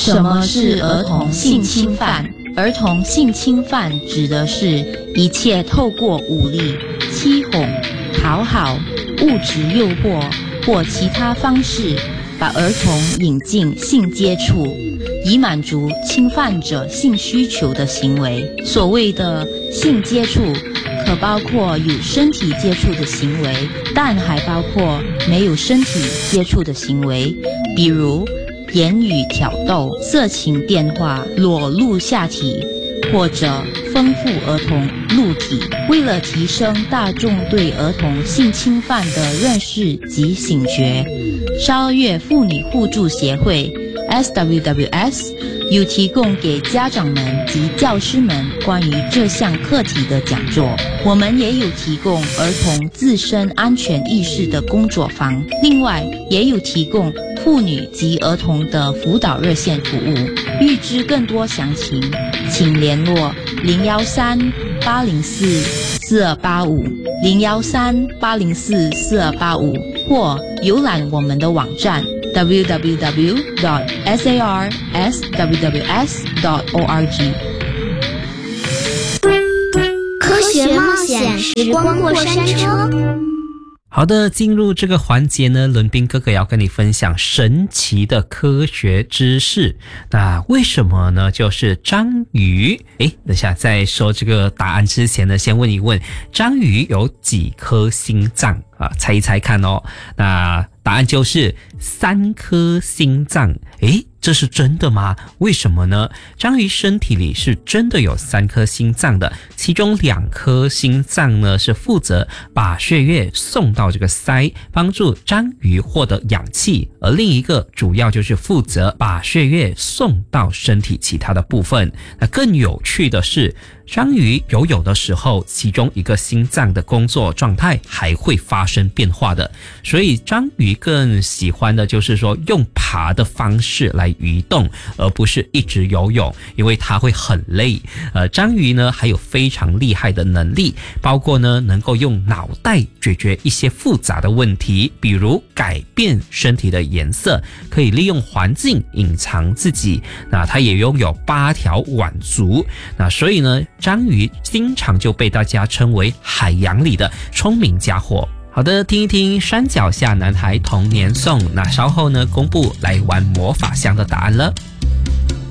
什么是儿童性侵犯？儿童性侵犯指的是一切透过武力、欺哄、讨好、物质诱惑或其他方式把儿童引进性接触，以满足侵犯者性需求的行为。所谓的性接触可包括有身体接触的行为，但还包括没有身体接触的行为，比如言语挑逗、色情电话、裸露下体或者丰富儿童露体。为了提升大众对儿童性侵犯的认识及醒觉，超越妇女互助协会 SWWS 有提供给家长们及教师们关于这项课题的讲座。我们也有提供儿童自身安全意识的工作坊，另外也有提供妇女及儿童的辅导热线服务。预知更多详情，请联络013-804-4285 或浏览我们的网站 www.sarswws.org。 科学冒险时光过山车。 好的，进入这个环节呢，伦宾哥哥要跟你分享神奇的科学知识。那为什么呢？就是章鱼。等下在说这个答案之前呢，先问一问，章鱼有几颗心脏啊？猜一猜看哦。那答案就是3颗心脏。这是真的吗？为什么呢？章鱼身体里是真的有3颗心脏的，其中2颗心脏呢是负责把血液送到这个鳃，帮助章鱼获得氧气，而另一个主要就是负责把血液送到身体其他的部分。那更有趣的是，章鱼游泳的时候，其中一个心脏的工作状态还会发生变化的，所以章鱼更喜欢的就是说用爬的方式来移动，而不是一直游泳，因为它会很累。章鱼呢还有非常厉害的能力，包括呢能够用脑袋解决一些复杂的问题，比如改变身体的颜色，可以利用环境隐藏自己。那它也拥有8条腕足，那所以呢章鱼经常就被大家称为海洋里的聪明家伙。好的，听一听山脚下男孩童年颂，那稍后呢公布来玩魔法箱的答案了。